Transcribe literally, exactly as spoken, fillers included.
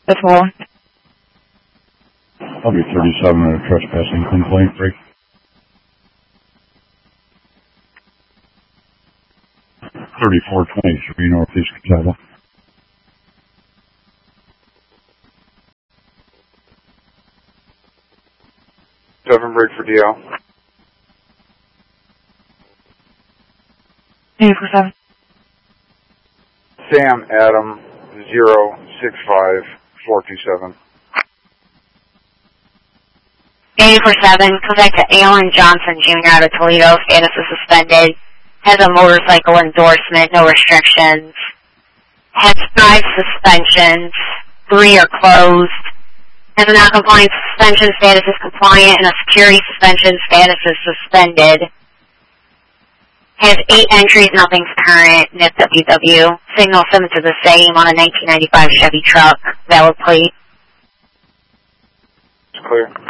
That's one. I'll be thirty-seven at a trespassing complaint break. thirty-four twenty-three Northeast Catawba. Seven break for D L. eight four seven. Sam Adam zero six five four two seven. eight four seven, contact to Alan Johnson Junior out of Toledo, status is suspended. Has a motorcycle endorsement, no restrictions. Has five suspensions, three are closed. Has a non-compliant suspension, status is compliant, and a security suspension, status is suspended. Has eight entries, nothing's current, N I P W W. Signal summons are the same on a nineteen ninety-five Chevy truck, valid plate. It's clear.